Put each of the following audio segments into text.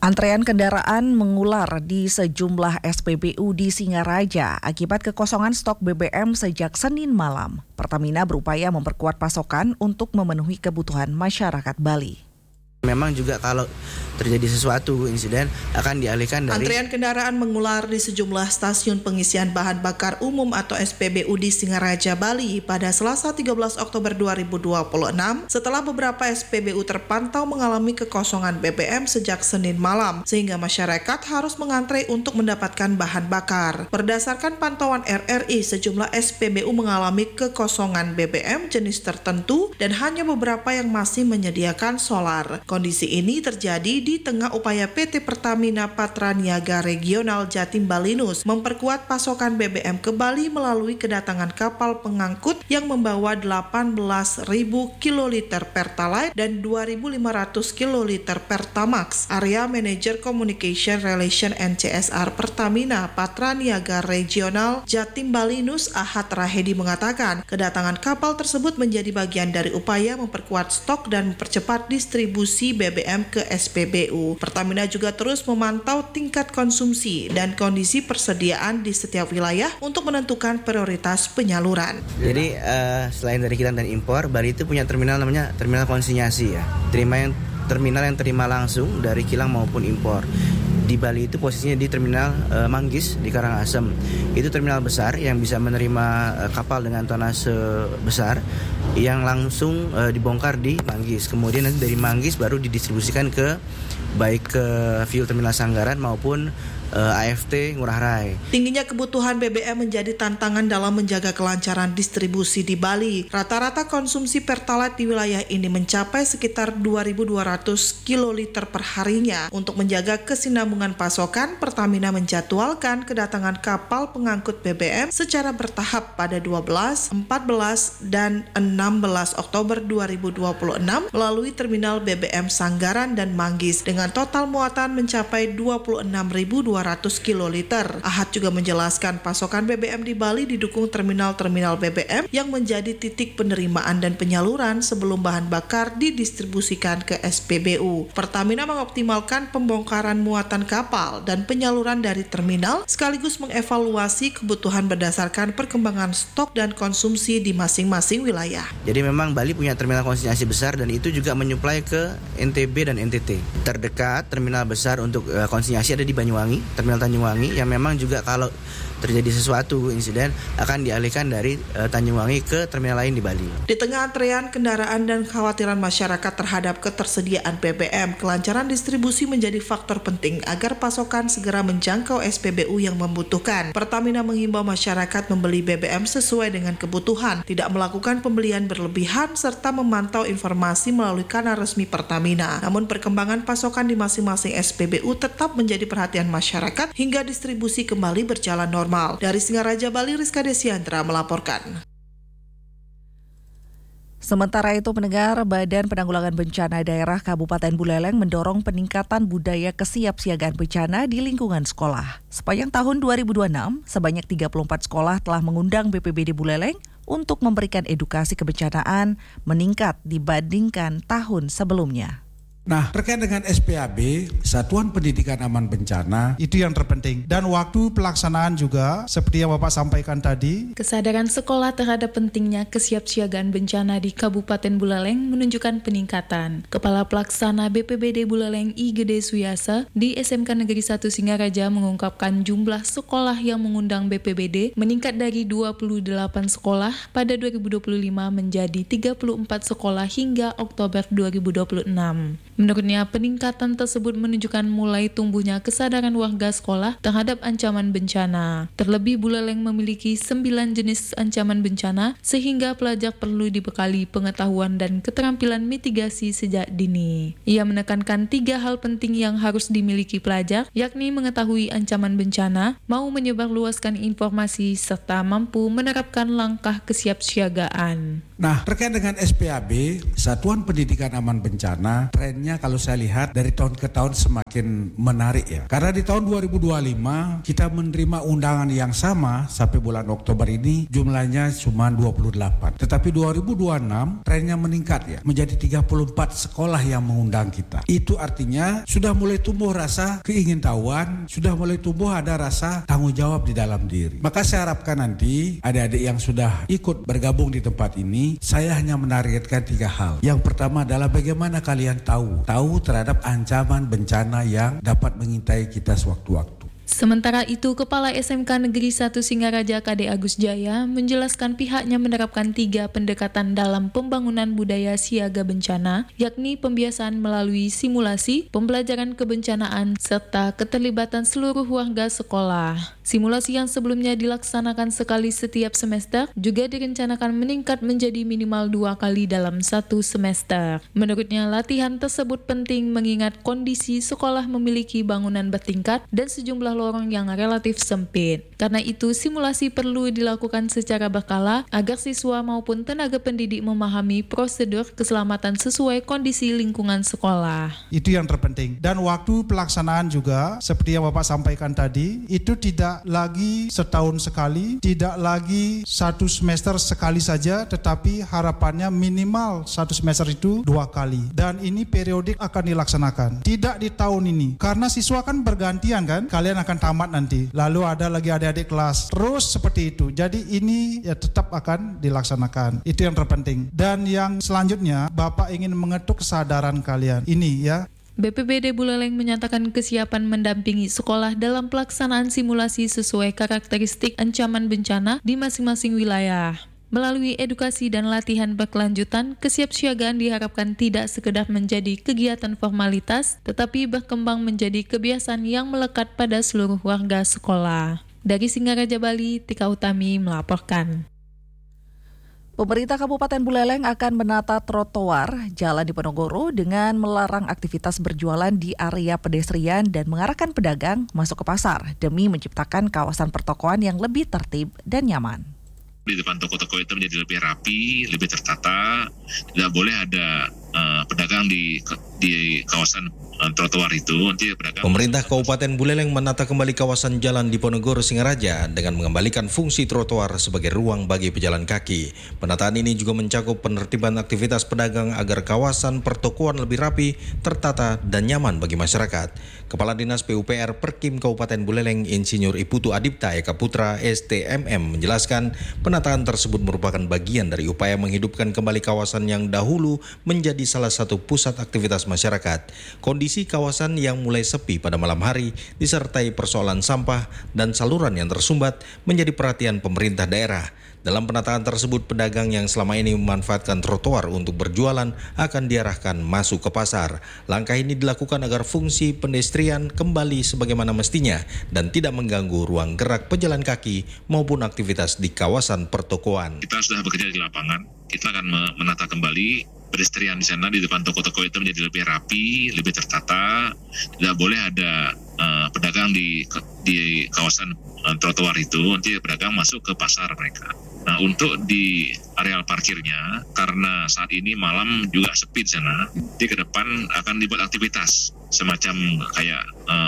Antrean kendaraan mengular di sejumlah SPBU di Singaraja akibat kekosongan stok BBM sejak Senin malam. Pertamina berupaya memperkuat pasokan untuk memenuhi kebutuhan masyarakat Bali. Memang juga kalau terjadi sesuatu insiden akan dialihkan dari... Antrean kendaraan mengular di sejumlah stasiun pengisian bahan bakar umum atau SPBU di Singaraja, Bali pada Selasa 13 Oktober 2026 setelah beberapa SPBU terpantau mengalami kekosongan BBM sejak Senin malam sehingga masyarakat harus mengantre untuk mendapatkan bahan bakar. Berdasarkan pantauan RRI, sejumlah SPBU mengalami kekosongan BBM jenis tertentu dan hanya beberapa yang masih menyediakan solar. Kondisi ini terjadi di tengah upaya PT Pertamina Patraniaga Regional Jatim Balinus memperkuat pasokan BBM ke Bali melalui kedatangan kapal pengangkut yang membawa 18.000 kiloliter Pertalite dan 2.500 kiloliter Pertamax. Area Manager Communication Relation and CSR Pertamina Patraniaga Regional Jatim Balinus Ahad Rahedi mengatakan kedatangan kapal tersebut menjadi bagian dari upaya memperkuat stok dan mempercepat distribusi BBM ke SPBU. Pertamina juga terus memantau tingkat konsumsi dan kondisi persediaan di setiap wilayah untuk menentukan prioritas penyaluran. Jadi selain dari kilang dan impor, Bali itu punya terminal namanya terminal konsinyasi ya. Terminal yang terima langsung dari kilang maupun impor. Di Bali itu posisinya di terminal Manggis di Karangasem. Itu terminal besar yang bisa menerima kapal dengan tonase besar yang langsung dibongkar di Manggis. Kemudian nanti dari Manggis baru didistribusikan ke baik ke fuel terminal Sanggaran maupun AFT Ngurah Rai. Tingginya kebutuhan BBM menjadi tantangan dalam menjaga kelancaran distribusi di Bali. Rata-rata konsumsi Pertalite di wilayah ini mencapai sekitar 2.200 kiloliter per harinya. Untuk menjaga kesinambungan pasokan, Pertamina menjadwalkan kedatangan kapal pengangkut BBM secara bertahap pada 12, 14, dan 16 Oktober 2026 melalui terminal BBM Sanggaran dan Manggis dengan total muatan mencapai 26.200 kiloliter. Ahad juga menjelaskan pasokan BBM di Bali didukung terminal-terminal BBM yang menjadi titik penerimaan dan penyaluran sebelum bahan bakar didistribusikan ke SPBU. Pertamina mengoptimalkan pembongkaran muatan kapal dan penyaluran dari terminal sekaligus mengevaluasi kebutuhan berdasarkan perkembangan stok dan konsumsi di masing-masing wilayah. Jadi memang Bali punya terminal konsinyasi besar dan itu juga menyuplai ke NTB dan NTT. Terdekat terminal besar untuk konsinyasi ada di Banyuwangi, terminal Tanjungwangi yang memang juga kalau terjadi sesuatu insiden akan dialihkan dari Tanjungwangi ke terminal lain di Bali. Di tengah antrean kendaraan dan kekhawatiran masyarakat terhadap ketersediaan BBM, kelancaran distribusi menjadi faktor penting agar pasokan segera menjangkau SPBU yang membutuhkan. Pertamina menghimbau masyarakat membeli BBM sesuai dengan kebutuhan, tidak melakukan pembelian berlebihan serta memantau informasi melalui kanal resmi Pertamina. Namun perkembangan pasokan di masing-masing SPBU tetap menjadi perhatian masyarakat hingga distribusi kembali berjalan normal. Dari Singaraja, Bali, Rizka Desiandra melaporkan. Sementara itu, pendengar, Badan Penanggulangan Bencana Daerah Kabupaten Buleleng mendorong peningkatan budaya kesiapsiagaan bencana di lingkungan sekolah. Sepanjang tahun 2026, sebanyak 34 sekolah telah mengundang BPBD Buleleng untuk memberikan edukasi kebencanaan meningkat dibandingkan tahun sebelumnya. Nah, terkait dengan SPAB, Satuan Pendidikan Aman Bencana, itu yang terpenting. Dan waktu pelaksanaan juga, seperti yang Bapak sampaikan tadi. Kesadaran sekolah terhadap pentingnya kesiapsiagaan bencana di Kabupaten Buleleng menunjukkan peningkatan. Kepala Pelaksana BPBD Buleleng I Gede Suyasa di SMK Negeri 1 Singaraja mengungkapkan jumlah sekolah yang mengundang BPBD meningkat dari 28 sekolah pada 2025 menjadi 34 sekolah hingga Oktober 2026. Menurutnya, peningkatan tersebut menunjukkan mulai tumbuhnya kesadaran warga sekolah terhadap ancaman bencana. Terlebih, Buleleng memiliki 9 jenis ancaman bencana, sehingga pelajar perlu dibekali pengetahuan dan keterampilan mitigasi sejak dini. Ia menekankan 3 hal penting yang harus dimiliki pelajar, yakni mengetahui ancaman bencana, mau menyebarluaskan informasi, serta mampu menerapkan langkah kesiapsiagaan. Nah, terkait dengan SPAB, Satuan Pendidikan Aman Bencana, trennya trennya kalau saya lihat dari tahun ke tahun semakin menarik ya. Karena di tahun 2025 kita menerima undangan yang sama sampai bulan Oktober ini jumlahnya cuma 28. Tetapi 2026 trennya meningkat ya, menjadi 34 sekolah yang mengundang kita. Itu artinya sudah mulai tumbuh rasa keingintahuan, sudah mulai tumbuh ada rasa tanggung jawab di dalam diri. Maka saya harapkan nanti adik-adik yang sudah ikut bergabung di tempat ini, saya hanya menargetkan 3 hal. Yang pertama adalah bagaimana kalian tahu terhadap ancaman bencana yang dapat mengintai kita sewaktu-waktu. Sementara itu, Kepala SMK Negeri 1 Singaraja KD Agus Jaya menjelaskan pihaknya menerapkan 3 pendekatan dalam pembangunan budaya siaga bencana, yakni pembiasaan melalui simulasi, pembelajaran kebencanaan, serta keterlibatan seluruh warga sekolah. Simulasi yang sebelumnya dilaksanakan sekali setiap semester juga direncanakan meningkat menjadi minimal 2 kali dalam 1 semester. Menurutnya, latihan tersebut penting mengingat kondisi sekolah memiliki bangunan bertingkat dan sejumlah lorong yang relatif sempit. Karena itu, simulasi perlu dilakukan secara berkala agar siswa maupun tenaga pendidik memahami prosedur keselamatan sesuai kondisi lingkungan sekolah. Itu yang terpenting. Dan waktu pelaksanaan juga, seperti yang Bapak sampaikan tadi, itu tidak lagi setahun sekali, tidak lagi 1 semester sekali saja, tetapi harapannya minimal 1 semester itu 2 kali. Dan ini periodik akan dilaksanakan. Tidak di tahun ini. Karena siswa kan bergantian kan, kalian akan tamat nanti. Lalu ada lagi adik-adik kelas. Terus seperti itu. Jadi ini ya tetap akan dilaksanakan. Itu yang terpenting. Dan yang selanjutnya, Bapak ingin mengetuk kesadaran kalian. Ini ya. BPBD Buleleng menyatakan kesiapan mendampingi sekolah dalam pelaksanaan simulasi sesuai karakteristik ancaman bencana di masing-masing wilayah. Melalui edukasi dan latihan berkelanjutan, kesiapsiagaan diharapkan tidak sekedar menjadi kegiatan formalitas, tetapi berkembang menjadi kebiasaan yang melekat pada seluruh warga sekolah. Dari Singaraja, Bali, Tika Utami melaporkan. Pemerintah Kabupaten Buleleng akan menata trotoar jalan di Ponorogo dengan melarang aktivitas berjualan di area pedestrian dan mengarahkan pedagang masuk ke pasar demi menciptakan kawasan pertokoan yang lebih tertib dan nyaman. Di depan toko-toko itu menjadi lebih rapi, lebih tertata. Tidak boleh ada pedagang di kawasan trotoar itu. Nanti pedagang. Pemerintah Kabupaten Buleleng menata kembali kawasan jalan di Ponorogo Singaraja dengan mengembalikan fungsi trotoar sebagai ruang bagi pejalan kaki. Penataan ini juga mencakup penertiban aktivitas pedagang agar kawasan pertokoan lebih rapi, tertata, dan nyaman bagi masyarakat. Kepala Dinas PUPR Perkim Kabupaten Buleleng Insinyur Iputu Adipta Eka Putra STMM menjelaskan penataan tersebut merupakan bagian dari upaya menghidupkan kembali kawasan yang dahulu menjadi salah satu pusat aktivitas masyarakat. Kondisi kawasan yang mulai sepi pada malam hari disertai persoalan sampah dan saluran yang tersumbat menjadi perhatian pemerintah daerah. Dalam penataan tersebut, pedagang yang selama ini memanfaatkan trotoar untuk berjualan akan diarahkan masuk ke pasar. Langkah ini dilakukan agar fungsi pedestrian kembali sebagaimana mestinya dan tidak mengganggu ruang gerak pejalan kaki maupun aktivitas di kawasan pertokoan. Kita sudah bekerja di lapangan, kita akan menata kembali pedestrian di sana, di depan toko-toko itu menjadi lebih rapi, lebih tertata. Tidak boleh ada pedagang di kawasan trotoar itu, nanti pedagang masuk ke pasar mereka. Nah, untuk di areal parkirnya, karena saat ini malam juga sepi di sana, di ke depan akan dibuat aktivitas semacam kayak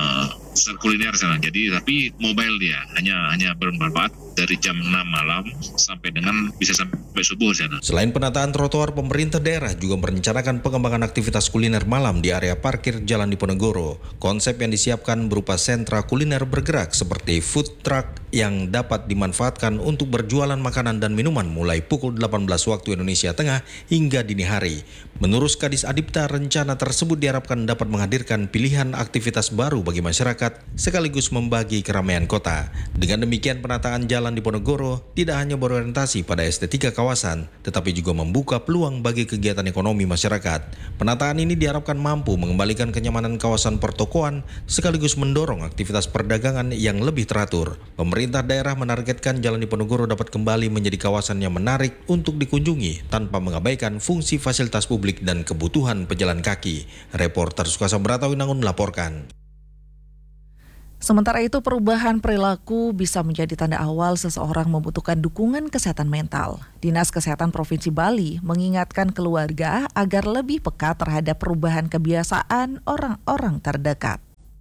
kuliner sana. Jadi tapi mobile dia hanya bermanfaat dari jam 6 malam sampai dengan bisa sampai subuh di sana. Selain penataan trotoar, pemerintah daerah juga merencanakan pengembangan aktivitas kuliner malam di area parkir jalan di Ponorogo. Konsep yang disiapkan berupa sentra kuliner bergerak seperti food truck yang dapat dimanfaatkan untuk berjualan makanan dan minuman mulai pukul 18 waktu Indonesia Tengah hingga dini hari. Menurut Kadis Adipta, rencana tersebut diharapkan dapat menghadirkan pilihan aktivitas baru bagi masyarakat sekaligus membagi keramaian kota. Dengan demikian, penataan jalan di Ponorogo tidak hanya berorientasi pada estetika kawasan, tetapi juga membuka peluang bagi kegiatan ekonomi masyarakat. Penataan ini diharapkan mampu mengembalikan kenyamanan kawasan pertokoan sekaligus mendorong aktivitas perdagangan yang lebih teratur. Pemerintah daerah menargetkan jalan di Ponorogo dapat kembali menjadi kawasan yang menarik untuk dikunjungi tanpa mengabaikan fungsi fasilitas publik dan kebutuhan pejalan kaki. Reporter Sukasa Beratawinangun melaporkan. Sementara itu, perubahan perilaku bisa menjadi tanda awal seseorang membutuhkan dukungan kesehatan mental. Dinas Kesehatan Provinsi Bali mengingatkan keluarga agar lebih peka terhadap perubahan kebiasaan orang-orang terdekat.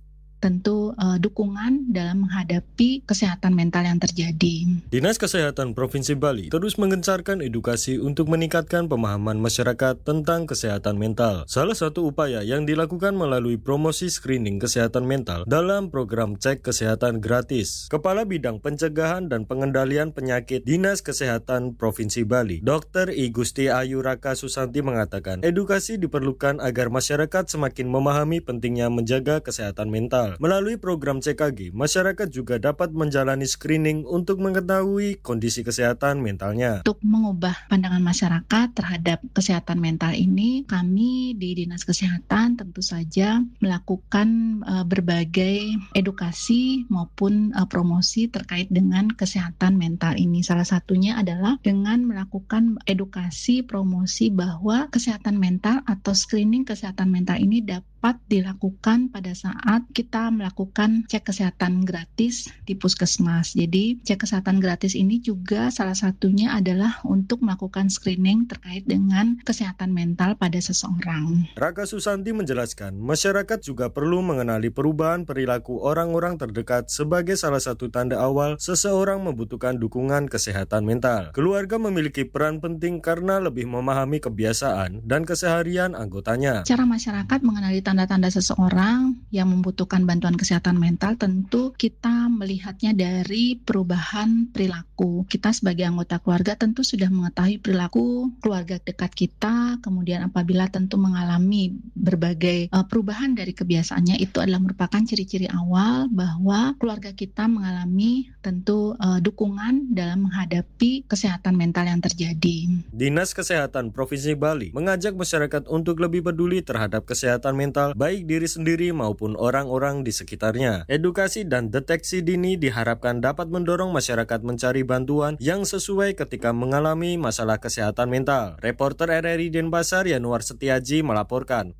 Tentu dukungan dalam menghadapi kesehatan mental yang terjadi. Dinas Kesehatan Provinsi Bali terus menggencarkan edukasi untuk meningkatkan pemahaman masyarakat tentang kesehatan mental. Salah satu upaya yang dilakukan melalui promosi screening kesehatan mental dalam program cek kesehatan gratis. Kepala Bidang Pencegahan dan Pengendalian Penyakit Dinas Kesehatan Provinsi Bali, Dr. I Gusti Ayu Raka Susanti mengatakan, edukasi diperlukan agar masyarakat semakin memahami pentingnya menjaga kesehatan mental. Melalui program CKG, masyarakat juga dapat menjalani screening untuk mengetahui kondisi kesehatan mentalnya. Untuk mengubah pandangan masyarakat terhadap kesehatan mental ini, kami di Dinas Kesehatan tentu saja melakukan berbagai edukasi maupun promosi terkait dengan kesehatan mental ini. Salah satunya adalah dengan melakukan edukasi promosi bahwa kesehatan mental atau screening kesehatan mental ini dapat dilakukan pada saat kita melakukan cek kesehatan gratis di puskesmas. Jadi cek kesehatan gratis ini juga salah satunya adalah untuk melakukan screening terkait dengan kesehatan mental pada seseorang. Raka Susanti menjelaskan, masyarakat juga perlu mengenali perubahan perilaku orang-orang terdekat sebagai salah satu tanda awal seseorang membutuhkan dukungan kesehatan mental. Keluarga memiliki peran penting karena lebih memahami kebiasaan dan keseharian anggotanya. Cara masyarakat mengenali tanda-tanda seseorang yang membutuhkan bantuan kesehatan mental, tentu kita melihatnya dari perubahan perilaku. Kita sebagai anggota keluarga tentu sudah mengetahui perilaku keluarga dekat kita, kemudian apabila tentu mengalami berbagai perubahan dari kebiasaannya, itu adalah merupakan ciri-ciri awal bahwa keluarga kita mengalami tentu dukungan dalam menghadapi kesehatan mental yang terjadi. Dinas Kesehatan Provinsi Bali mengajak masyarakat untuk lebih peduli terhadap kesehatan mental, baik diri sendiri maupun orang-orang di sekitarnya. Edukasi dan deteksi dini diharapkan dapat mendorong masyarakat mencari bantuan yang sesuai ketika mengalami masalah kesehatan mental. Reporter RRI Denpasar Yanuar Setiaji melaporkan.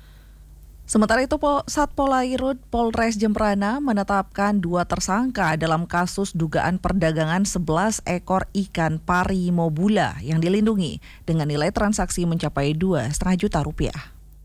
Sementara itu, Satpolairut Polres Jembrana menetapkan 2 tersangka dalam kasus dugaan perdagangan 11 ekor ikan pari mobula yang dilindungi dengan nilai transaksi mencapai 2,5 juta rupiah.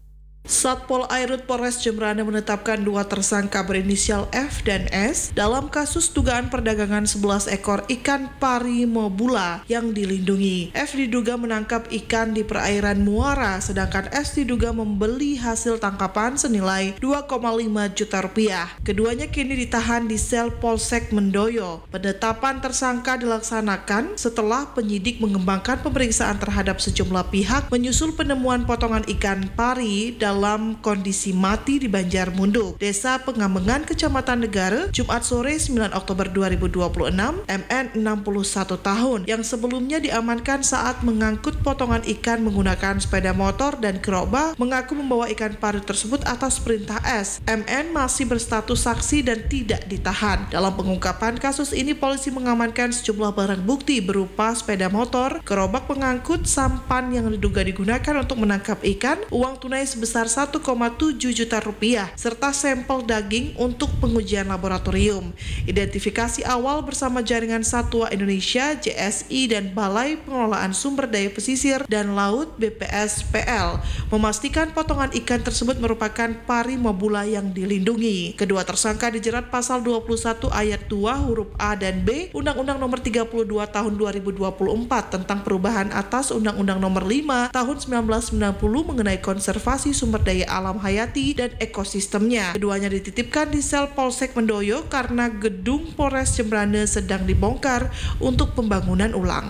Satpol Airut Polres Jembrana menetapkan 2 tersangka berinisial F dan S dalam kasus dugaan perdagangan 11 ekor ikan pari mobula yang dilindungi. F diduga menangkap ikan di perairan Muara, sedangkan S diduga membeli hasil tangkapan senilai 2,5 juta rupiah. Keduanya kini ditahan di sel Polsek Mendoyo. Penetapan tersangka dilaksanakan setelah penyidik mengembangkan pemeriksaan terhadap sejumlah pihak menyusul penemuan potongan ikan pari dalam kondisi mati di Banjarmunduk, Desa Pengambengan, Kecamatan Negara, Jumat sore 9 Oktober 2026, MN 61 tahun, yang sebelumnya diamankan saat mengangkut potongan ikan menggunakan sepeda motor dan gerobak, mengaku membawa ikan pari tersebut atas perintah S. MN masih berstatus saksi dan tidak ditahan. Dalam pengungkapan kasus ini, polisi mengamankan sejumlah barang bukti berupa sepeda motor, gerobak pengangkut, sampan yang diduga digunakan untuk menangkap ikan, uang tunai sebesar 1,7 juta rupiah, serta sampel daging untuk pengujian laboratorium. Identifikasi awal bersama Jaringan Satwa Indonesia JSI dan Balai Pengelolaan Sumber Daya Pesisir dan Laut BPSPL memastikan potongan ikan tersebut merupakan pari mobula yang dilindungi. Kedua tersangka dijerat pasal 21 ayat 2 huruf A dan B Undang-Undang Nomor 32 Tahun 2024 tentang perubahan atas Undang-Undang Nomor 5 Tahun 1990 mengenai konservasi sumber daya alam hayati dan ekosistemnya. Keduanya dititipkan di sel Polsek Mendoyo karena gedung Polres Jembrana sedang dibongkar untuk pembangunan ulang.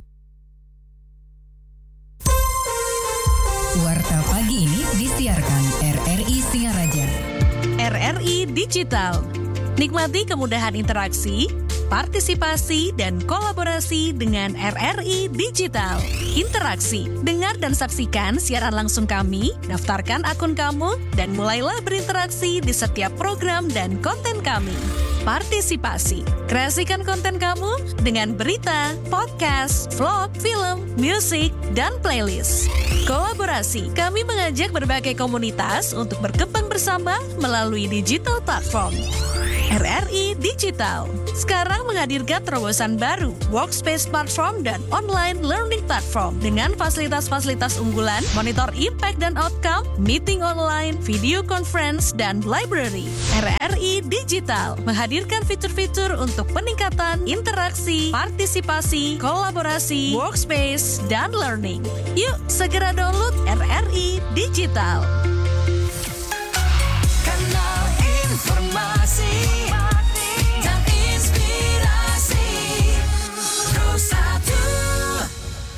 Warta pagi ini disiarkan RRI Singaraja. RRI Digital. Nikmati kemudahan interaksi, partisipasi, dan kolaborasi dengan RRI Digital. Interaksi, dengar dan saksikan siaran langsung kami, daftarkan akun kamu, dan mulailah berinteraksi di setiap program dan konten kami. Partisipasi, kreasikan konten kamu dengan berita, podcast, vlog, film, musik, dan playlist. Kolaborasi, kami mengajak berbagai komunitas untuk berkembang bersama melalui digital platform. RRI Digital sekarang menghadirkan terobosan baru, Workspace Platform dan Online Learning Platform dengan fasilitas-fasilitas unggulan, monitor impact dan outcome, meeting online, video conference, dan library. RRI Digital menghadirkan fitur-fitur untuk peningkatan interaksi, partisipasi, kolaborasi, workspace, dan learning. Yuk segera download RRI Digital. Kanal informasi dan inspirasi Pro 1.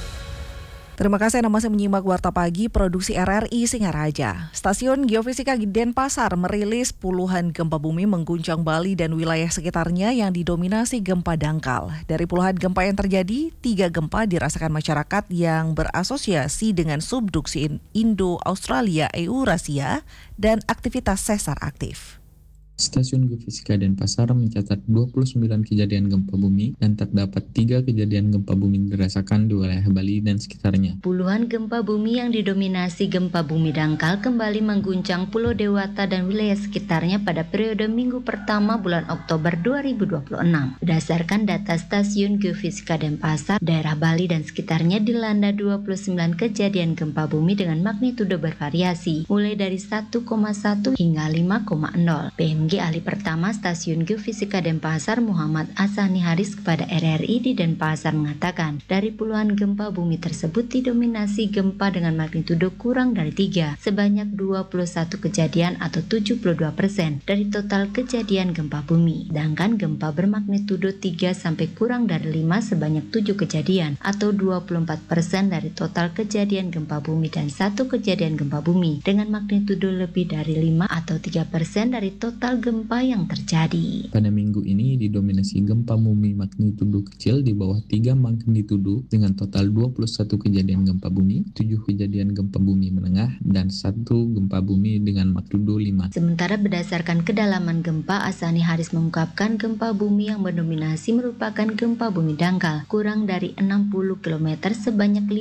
Terima kasih Anda masih menyimak Warta Pagi Produksi RRI Singaraja. Stasiun Geofisika Denpasar merilis puluhan gempa bumi mengguncang Bali dan wilayah sekitarnya yang didominasi gempa dangkal. Dari puluhan gempa yang terjadi, 3 gempa dirasakan masyarakat yang berasosiasi dengan subduksi Indo-Australia-Eurasia dan aktivitas sesar aktif. Stasiun Geofisika Denpasar mencatat 29 kejadian gempa bumi dan terdapat 3 kejadian gempa bumi dirasakan di wilayah Bali dan sekitarnya. Puluhan gempa bumi yang didominasi gempa bumi dangkal kembali mengguncang Pulau Dewata dan wilayah sekitarnya pada periode minggu pertama bulan Oktober 2026. Berdasarkan data Stasiun Geofisika Denpasar, daerah Bali dan sekitarnya dilanda 29 kejadian gempa bumi dengan magnitudo bervariasi, mulai dari 1,1 hingga 5,0. PMG Ahli Pertama Stasiun Geofisika Denpasar Muhammad Asani Haris kepada RRI di Denpasar mengatakan, dari puluhan gempa bumi tersebut didominasi gempa dengan magnitudo kurang dari 3, sebanyak 21 kejadian atau 72% dari total kejadian gempa bumi. Sedangkan gempa bermagnitudo 3 sampai kurang dari 5 sebanyak 7 kejadian atau 24% dari total kejadian gempa bumi dan 1 kejadian gempa bumi dengan magnitudo lebih dari 5 atau 3% dari total gempa yang terjadi. Pada minggu ini didominasi gempa bumi magnitudo kecil di bawah 3 magnitudo dengan total 21 kejadian gempa bumi, 7 kejadian gempa bumi menengah, dan 1 gempa bumi dengan magnitudo 5. Sementara berdasarkan kedalaman gempa, Asani Haris mengungkapkan gempa bumi yang mendominasi merupakan gempa bumi dangkal kurang dari 60 km sebanyak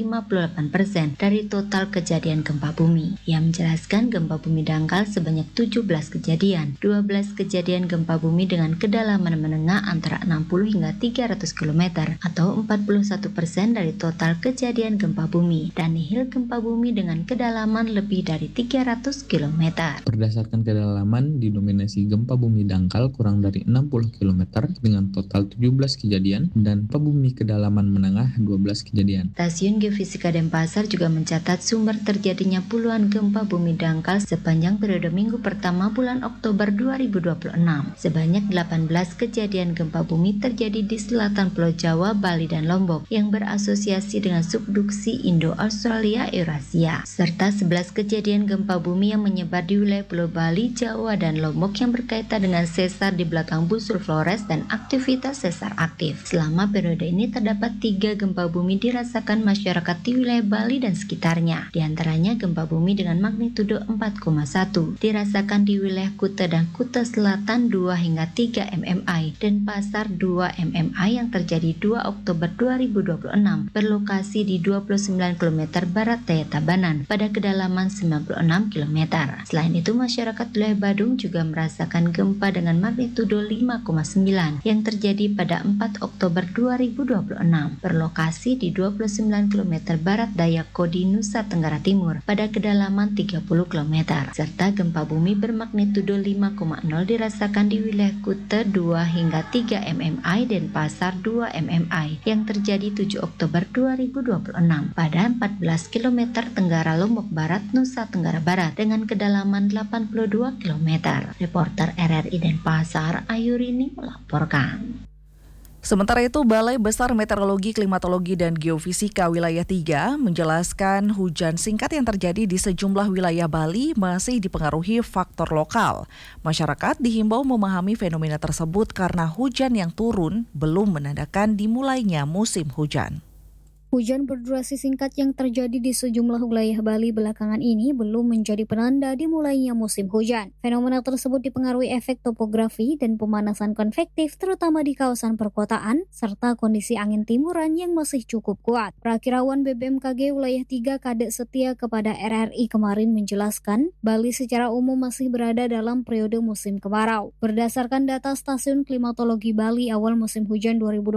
58% dari total kejadian gempa bumi. Ia menjelaskan gempa bumi dangkal sebanyak 17 kejadian, 12 kejadian gempa bumi dengan kedalaman menengah antara 60 hingga 300 km atau 41% dari total kejadian gempa bumi, dan nihil gempa bumi dengan kedalaman lebih dari 300 km. Berdasarkan kedalaman, didominasi gempa bumi dangkal kurang dari 60 km dengan total 17 kejadian dan gempa bumi kedalaman menengah 12 kejadian. Stasiun Geofisika Denpasar juga mencatat sumber terjadinya puluhan gempa bumi dangkal sepanjang periode minggu pertama bulan Oktober 2026. Sebanyak 18 kejadian gempa bumi terjadi di selatan Pulau Jawa, Bali, dan Lombok yang berasosiasi dengan subduksi Indo-Australia-Eurasia, serta 11 kejadian gempa bumi yang menyebar di wilayah Pulau Bali, Jawa, dan Lombok yang berkaitan dengan sesar di belakang busur Flores dan aktivitas sesar aktif. Selama periode ini terdapat 3 gempa bumi dirasakan masyarakat di wilayah Bali dan sekitarnya. Di antaranya gempa bumi dengan magnitudo 4,1 dirasakan di wilayah Kuta dan Kuta Selatan 2 hingga 3 mmi dan Pasar 2 mmi yang terjadi 2 Oktober 2026 berlokasi di 29 km barat daya Tabanan pada kedalaman 96 km. Selain itu, masyarakat wilayah Badung juga merasakan gempa dengan magnitudo 5,9 yang terjadi pada 4 Oktober 2026 berlokasi di 29 km barat daya Kodi, Nusa Tenggara Timur pada kedalaman 30 km, serta gempa bumi bermagnitudo 5,0 dirasakan di wilayah Kuta 2 hingga 3 mmi dan Pasar 2 mmi yang terjadi 7 Oktober 2026 pada 14 km tenggara Lombok Barat, Nusa Tenggara Barat dengan kedalaman 82 km. Reporter RRI Denpasar, Ayurini melaporkan. Sementara itu, Balai Besar Meteorologi, Klimatologi, dan Geofisika Wilayah 3 menjelaskan hujan singkat yang terjadi di sejumlah wilayah Bali masih dipengaruhi faktor lokal. Masyarakat dihimbau memahami fenomena tersebut karena hujan yang turun belum menandakan dimulainya musim hujan. Hujan berdurasi singkat yang terjadi di sejumlah wilayah Bali belakangan ini belum menjadi penanda dimulainya musim hujan. Fenomena tersebut dipengaruhi efek topografi dan pemanasan konvektif terutama di kawasan perkotaan serta kondisi angin timuran yang masih cukup kuat. Perakirawan BBMKG wilayah 3 Kadek Setia kepada RRI kemarin menjelaskan, Bali secara umum masih berada dalam periode musim kemarau. Berdasarkan data Stasiun Klimatologi Bali awal musim hujan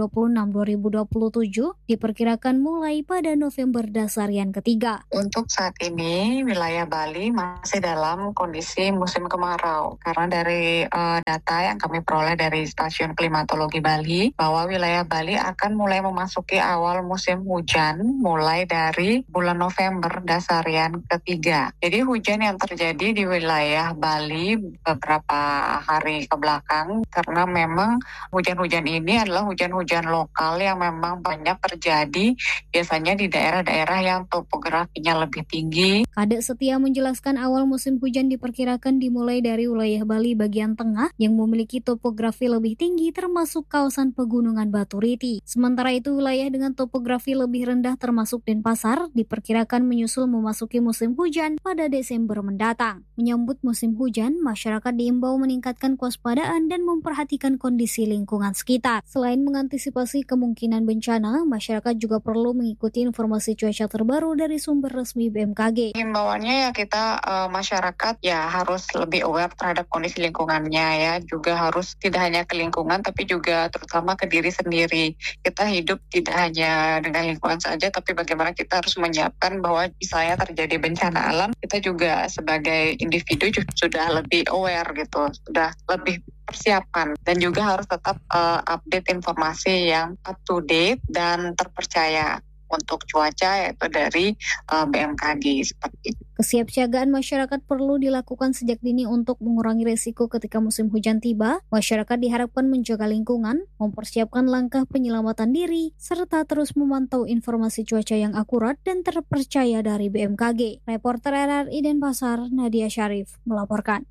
2026-2027 diperkirakan mulai pada November dasarian ketiga. Untuk saat ini, wilayah Bali masih dalam kondisi musim kemarau. Karena dari data yang kami peroleh dari Stasiun Klimatologi Bali, bahwa wilayah Bali akan mulai memasuki awal musim hujan mulai dari bulan November dasarian ketiga. Jadi hujan yang terjadi di wilayah Bali beberapa hari ke belakang, karena memang hujan-hujan ini adalah hujan-hujan lokal yang memang banyak terjadi biasanya di daerah-daerah yang topografinya lebih tinggi. Kadek Setia menjelaskan awal musim hujan diperkirakan dimulai dari wilayah Bali bagian tengah yang memiliki topografi lebih tinggi termasuk kawasan pegunungan Batu Riti. Sementara itu wilayah dengan topografi lebih rendah termasuk Denpasar diperkirakan menyusul memasuki musim hujan pada Desember mendatang. Menyambut musim hujan, masyarakat diimbau meningkatkan kewaspadaan dan memperhatikan kondisi lingkungan sekitar. Selain mengantisipasi kemungkinan bencana, masyarakat juga perlu mengikuti informasi cuaca terbaru dari sumber resmi BMKG. Himbauannya ya kita masyarakat ya harus lebih aware terhadap kondisi lingkungannya ya, juga harus tidak hanya ke lingkungan tapi juga terutama ke diri sendiri. Kita hidup tidak hanya dengan lingkungan saja, tapi bagaimana kita harus menyiapkan bahwa misalnya terjadi bencana alam, kita juga sebagai individu sudah lebih aware gitu, sudah lebih persiapan dan juga harus tetap update informasi yang up to date dan terpercaya untuk cuaca yaitu dari BMKG seperti itu. Kesiapsiagaan masyarakat perlu dilakukan sejak dini untuk mengurangi risiko ketika musim hujan tiba. Masyarakat diharapkan menjaga lingkungan, mempersiapkan langkah penyelamatan diri, serta terus memantau informasi cuaca yang akurat dan terpercaya dari BMKG. Reporter RRI Denpasar, Nadia Syarif, melaporkan.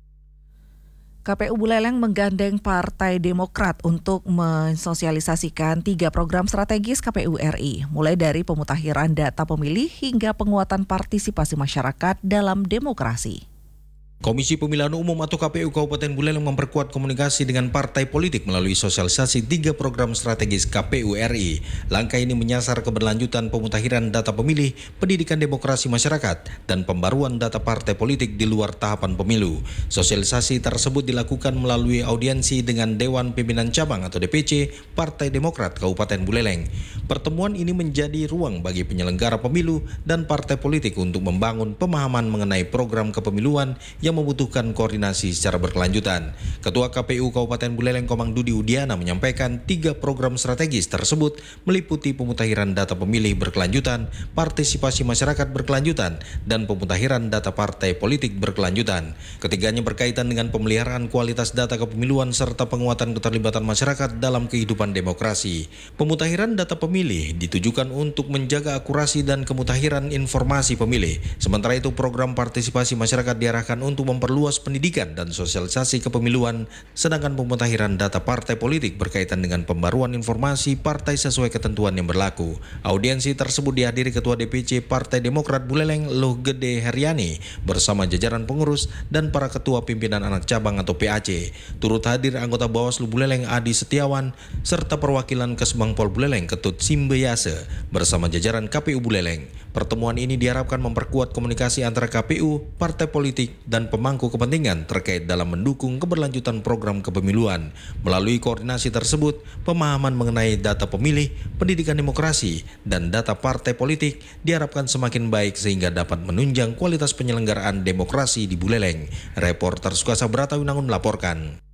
KPU Buleleng menggandeng Partai Demokrat untuk mensosialisasikan 3 program strategis KPU RI, mulai dari pemutakhiran data pemilih hingga penguatan partisipasi masyarakat dalam demokrasi. Komisi Pemilihan Umum atau KPU Kabupaten Buleleng memperkuat komunikasi dengan partai politik melalui sosialisasi 3 program strategis KPU RI. Langkah ini menyasar keberlanjutan pemutakhiran data pemilih, pendidikan demokrasi masyarakat, dan pembaruan data partai politik di luar tahapan pemilu. Sosialisasi tersebut dilakukan melalui audiensi dengan Dewan Pimpinan Cabang atau DPC Partai Demokrat Kabupaten Buleleng. Pertemuan ini menjadi ruang bagi penyelenggara pemilu dan partai politik untuk membangun pemahaman mengenai program kepemiluan yang membutuhkan koordinasi secara berkelanjutan. Ketua KPU Kabupaten Buleleng Komang Dudi Udiana menyampaikan 3 program strategis tersebut meliputi pemutakhiran data pemilih berkelanjutan, partisipasi masyarakat berkelanjutan, dan pemutakhiran data partai politik berkelanjutan. Ketiganya berkaitan dengan pemeliharaan kualitas data kepemiluan serta penguatan keterlibatan masyarakat dalam kehidupan demokrasi. Pemutakhiran data pemilih ditujukan untuk menjaga akurasi dan kemutakhiran informasi pemilih. Sementara itu program partisipasi masyarakat diarahkan untuk memperluas pendidikan dan sosialisasi kepemiluan, sedangkan pemutakhiran data partai politik berkaitan dengan pembaruan informasi partai sesuai ketentuan yang berlaku. Audiensi tersebut dihadiri Ketua DPC Partai Demokrat Buleleng Loh Gede Heriani bersama jajaran pengurus dan para ketua pimpinan anak cabang atau PAC. Turut hadir anggota Bawaslu Buleleng Adi Setiawan serta perwakilan Kesbangpol Buleleng Ketut Simbeyase bersama jajaran KPU Buleleng. Pertemuan ini diharapkan memperkuat komunikasi antara KPU, partai politik, dan pemangku kepentingan terkait dalam mendukung keberlanjutan program kepemiluan. Melalui koordinasi tersebut, pemahaman mengenai data pemilih, pendidikan demokrasi, dan data partai politik diharapkan semakin baik sehingga dapat menunjang kualitas penyelenggaraan demokrasi di Buleleng. Reporter Sukasa Bratawinangun melaporkan.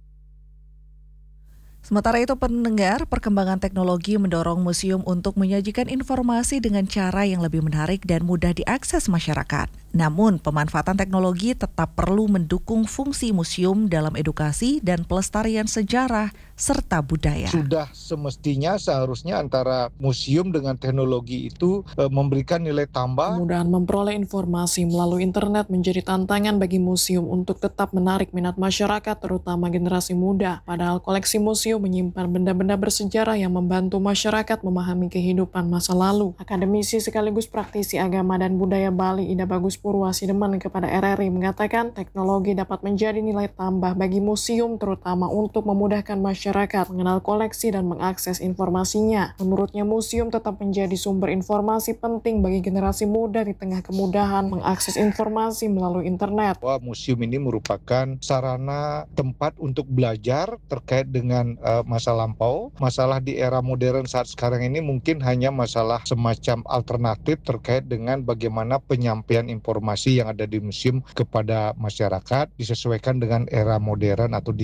Sementara itu, pendengar, perkembangan teknologi mendorong museum untuk menyajikan informasi dengan cara yang lebih menarik dan mudah diakses masyarakat. Namun, pemanfaatan teknologi tetap perlu mendukung fungsi museum dalam edukasi dan pelestarian sejarah serta budaya. Sudah semestinya seharusnya antara museum dengan teknologi itu memberikan nilai tambah. Kemudahan memperoleh informasi melalui internet menjadi tantangan bagi museum untuk tetap menarik minat masyarakat, terutama generasi muda. Padahal koleksi museum menyimpan benda-benda bersejarah yang membantu masyarakat memahami kehidupan masa lalu. Akademisi sekaligus praktisi agama dan budaya Bali Ida Bagus Purwasideman kepada RRI mengatakan teknologi dapat menjadi nilai tambah bagi museum, terutama untuk memudahkan masyarakat mengenal koleksi dan mengakses informasinya. Menurutnya, museum tetap menjadi sumber informasi penting bagi generasi muda di tengah kemudahan mengakses informasi melalui internet. Bahwa museum ini merupakan sarana tempat untuk belajar terkait dengan masa lampau. Masalah di era modern saat sekarang ini mungkin hanya masalah semacam alternatif terkait dengan bagaimana penyampaian informasi yang ada di museum kepada masyarakat disesuaikan dengan era modern atau